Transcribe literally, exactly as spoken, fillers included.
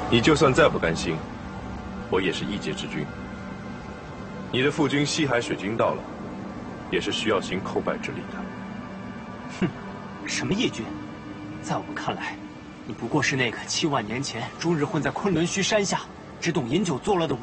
你就算再不甘心，我也是一介之君。你的父君西海水君到了，也是需要行叩拜之礼的。 哼，什么义军？在我看来，你不过是那个七万年前终日混在昆仑虚山下，只懂饮酒作乐的无